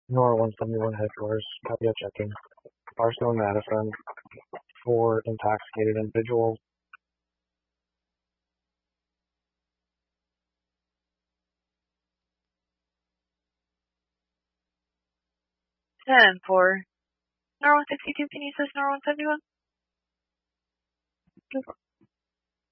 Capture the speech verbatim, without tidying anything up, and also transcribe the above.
Nor one seventy-one headquarters, copy of checking. Barstow, Madison, four intoxicated individuals. ten four. Nor one sixty-two, can you assist Nor one seventy-one?